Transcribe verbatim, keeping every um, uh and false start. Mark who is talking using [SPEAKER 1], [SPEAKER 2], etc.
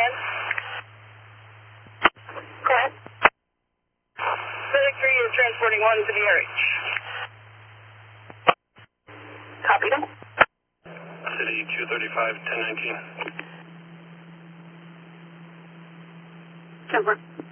[SPEAKER 1] in. Go ahead. Civic three is transporting one to the area. Copy them.
[SPEAKER 2] City two thirty-five, ten nineteen.
[SPEAKER 1] Over.